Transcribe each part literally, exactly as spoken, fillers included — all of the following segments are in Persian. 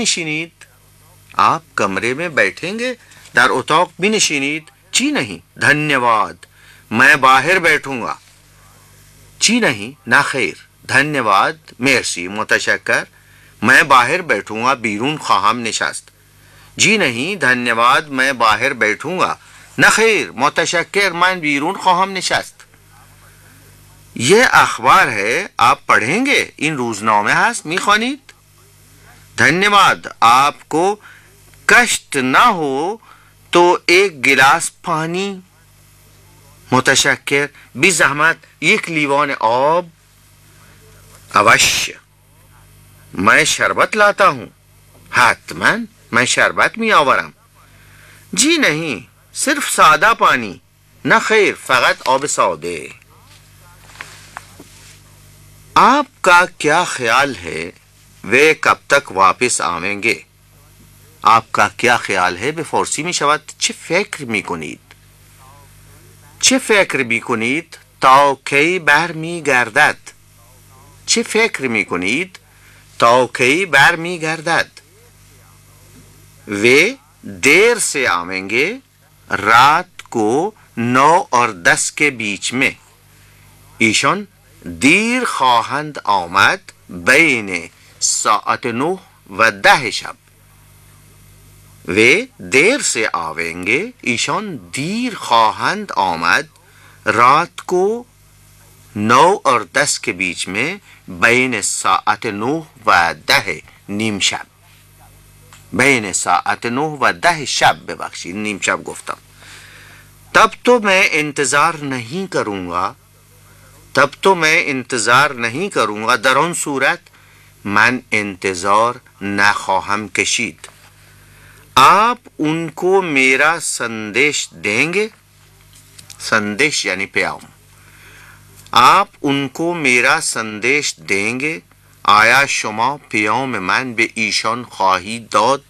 بنشینید. आप कमरे में बैठेंगे, در اتاق بنشینید. जी नहीं, धन्यवाद, मैं बाहर बैठूंगा. जी नहीं, ना खैर, धन्यवाद, مرسی, متشکر, मैं बाहर बैठूंगा, بیرون خواهم نشست. जी नहीं, धन्यवाद, मैं बाहर बैठूंगा, ना खैर, متشکر, من بیرون خواهم نشست. ये अखबार है, आप पढ़ेंगे, این روزنامه هست, میخوانید. धन्यवाद, आपको कष्ट ना हो तो एक गिलास पानी. متشکر, बी ज़हमत, एक लीवान आब. अवश्य, मैं शरबत लाता हूँ. हातमन, मैं शरबत मी आवर्म. जी नहीं, सिर्फ सादा पानी. न खैर, फकत आब सादे. आपका क्या ख्याल है वे कब तक वापस आवेंगे? आपका क्या ख्याल है به فارسی می شود چه فکر می کنید؟ چه فکر می کنید تا کی بر می گردد؟ چه فکر می کنید تا کی بر می گردد؟ वे देर से आवेंगे रात को नौ और दस के बीच में. ایشان دیر خواهند آمد بین ساعت نه و ده شب. वे देर से आवेंगे, ایشان دیر خواهند آمد रात को नौ और दस के बीच में بین ساعت نه و ده نیم شب. بین ساعت نه و ده شب, ببخشید نیم شب گفتم. तब तो मैं इंतजार नहीं करूंगा, तब तो मैं इंतजार नहीं करूंगा, در آن صورت من इंतजार नखواهم कशीद. आप उनको मेरा संदेश देंगे. संदेश यानी प्याम. आप उनको मेरा संदेश देंगे. आया شما پیام من به ایشان خواهید داد؟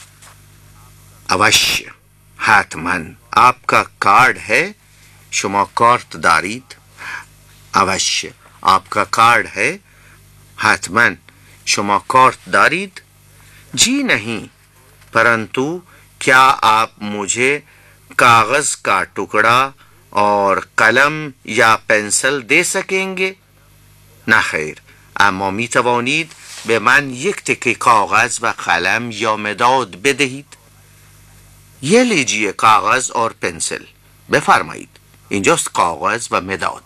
अवश्य, حتما. आपका कार्ड है, شما کارت دارید. अवश्य, आपका कार्ड है, حتما, شما کارت دارید. जी नहीं, परंतु क्या आप मुझे कागज का टुकड़ा और कलम या पेंसिल दे सकेंगे? نه خیر, اما می توانید به من یک تکه کاغذ و قلم یا مداد بدهید. یه لیجیه کاغذ اور پنسل. بفرمایید, اینجاست کاغذ و مداد.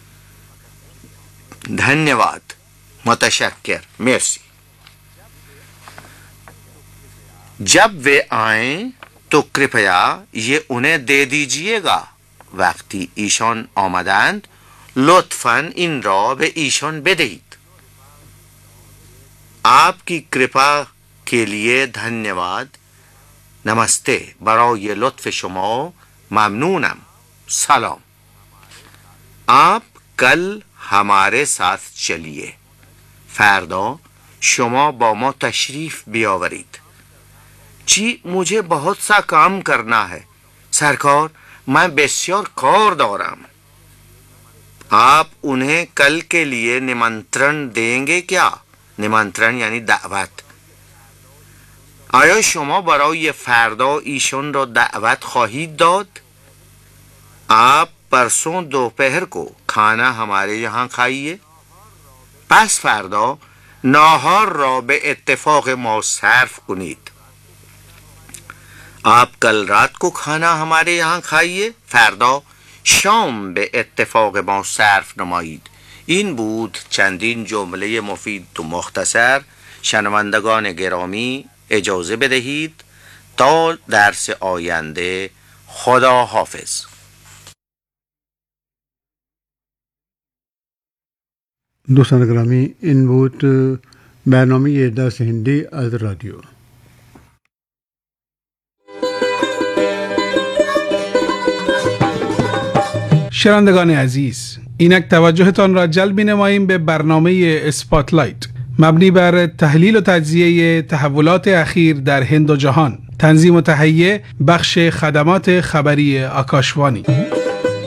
धन्यवाद, متشکر, مرسی. जब वे आएं तो कृपया ये उन्हें दे दीजिएगा. وقتی ایشان آمدند لطفاً این را به ایشان بدهید. आपकी कृपा के लिए धन्यवाद. नमस्ते, برای لطف شما ممنونم. سلام. आप कल हमारे साथ चलिए. فردا شما با ما تشریف بیاورید. जी, मुझे बहुत सा काम करना है. सरकार, मैं बसियार कौर दौराम. आप उन्हें कल के लिए निमंत्रण देंगे क्या? निमंत्रण यानी दावत. आया شما برای فردا ایشون را دعوت خواهید داد؟ आप परसों दोपहर को खाना हमारे यहाँ खाइए. پس فردا ناهار را به اتفاق ما صرف کنید. आप कल रात को खाना हमारे यहाँ खाइए. فردا شام به اتفاق ما صرف نمایید. این بود چندین جمله مفید و مختصر. شنوندگان گرامی اجازه بدهید تا درس آینده. خدا حافظ. دوستان گرامی، این بود برنامه درس هندی از رادیو. شنوندگان عزیز، اینک توجهتان را جلب نماییم به برنامه اسپاتلایت مبنی بر تحلیل و تجزیه تحولات اخیر در هند و جهان. تنظیم و تهیه بخش خدمات خبری آکاشوانی.